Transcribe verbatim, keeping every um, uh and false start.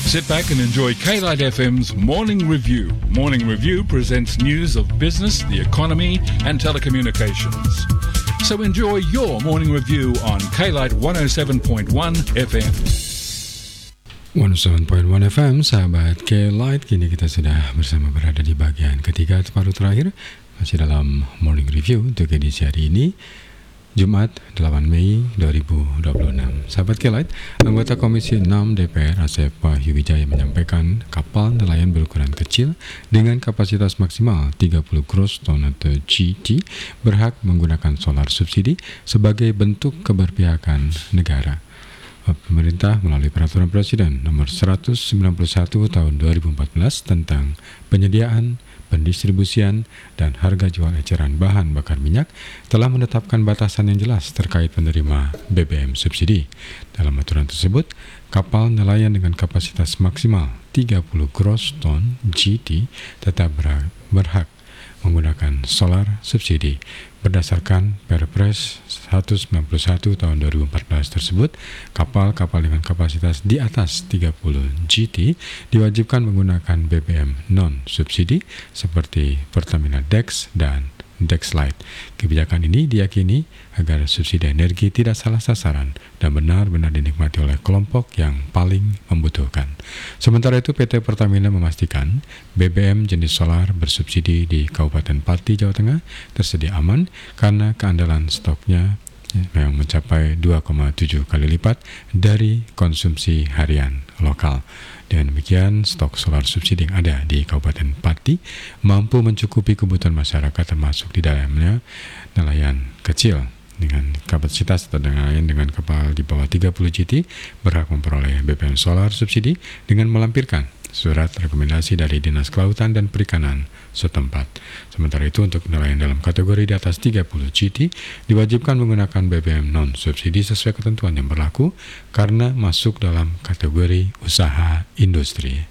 Sit back and enjoy K-Lite F M's Morning Review. Morning Review presents news of business, the economy and telecommunications. So enjoy your Morning Review on K-Lite one oh seven point one F M. one oh seven point one F M, sahabat K-Lite, kini kita sudah bersama berada di bagian ketiga separuh terakhir, masih dalam Morning Review untuk edisi hari ini, Jumat delapan Mei dua ribu dua puluh enam. Sahabat K-Lite, anggota Komisi enam D P R Asep Wahyu Wijaya menyampaikan kapal nelayan berukuran kecil dengan kapasitas maksimal tiga puluh gross ton atau G T berhak menggunakan solar subsidi sebagai bentuk keberpihakan negara. Pemerintah melalui Peraturan Presiden Nomor seratus sembilan puluh satu Tahun dua ribu empat belas tentang penyediaan, pendistribusian, dan harga jual eceran bahan bakar minyak telah menetapkan batasan yang jelas terkait penerima B B M subsidi. Dalam aturan tersebut, kapal nelayan dengan kapasitas maksimal tiga puluh gross ton G T tetap berhak menggunakan solar subsidi. Berdasarkan Perpres seratus sembilan puluh satu tahun dua ribu empat belas tersebut, kapal-kapal dengan kapasitas di atas tiga puluh G T diwajibkan menggunakan B B M non-subsidi seperti Pertamina Dex dan Dexlite. Kebijakan ini diyakini agar subsidi energi tidak salah sasaran dan benar-benar dinikmati oleh kelompok yang paling membutuhkan. Sementara itu, P T Pertamina memastikan B B M jenis solar bersubsidi di Kabupaten Pati, Jawa Tengah tersedia aman karena keandalan stoknya yang mencapai dua koma tujuh kali lipat dari konsumsi harian lokal. Dengan demikian, stok solar subsidi yang ada di Kabupaten Pati mampu mencukupi kebutuhan masyarakat, termasuk di dalamnya nelayan kecil dengan kapasitas atau nelayan dengan kapal di bawah tiga puluh G T berhak memperoleh B B M solar subsidi dengan melampirkan surat rekomendasi dari Dinas Kelautan dan Perikanan setempat. Sementara itu, untuk nelayan dalam kategori di atas tiga puluh G T diwajibkan menggunakan B B M non-subsidi sesuai ketentuan yang berlaku karena masuk dalam kategori usaha industri.